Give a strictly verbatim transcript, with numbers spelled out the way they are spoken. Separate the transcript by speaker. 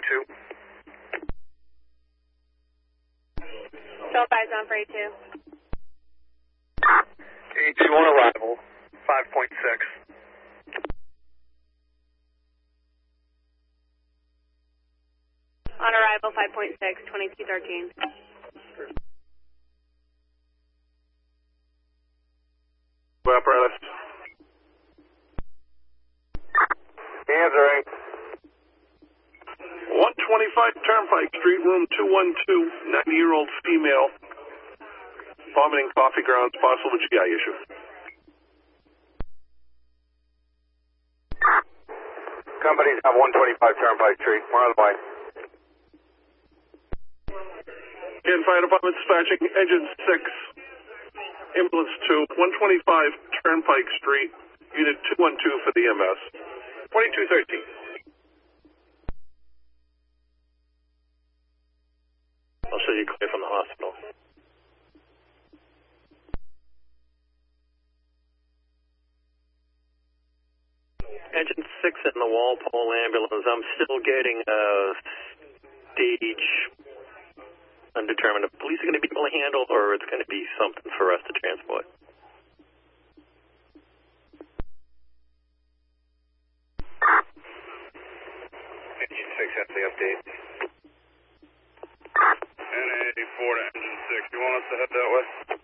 Speaker 1: two.
Speaker 2: Still advise on for A two.
Speaker 1: A two on arrival, five point six.
Speaker 2: On arrival, five point six, twenty-two thirteen.
Speaker 1: Apparatus. Hands are eight.
Speaker 3: one twenty-five Turnpike Street, room two one two, ninety-year-old female, vomiting coffee grounds, possible G I issue.
Speaker 1: Companies have one twenty-five Turnpike Street. We're on the way.
Speaker 3: And fire department dispatching engine six, ambulance two, one twenty-five Turnpike Street, unit two one two for the M S, twenty-two thirteen. I'll show you clear from the hospital. Engine six in the Walpole ambulance. I'm still getting a stage undetermined. The police are going to be able to handle, or it's going to be something for us to transport.
Speaker 1: Engine six has the update.
Speaker 4: N A eighty-four to engine six. You want us to head that way?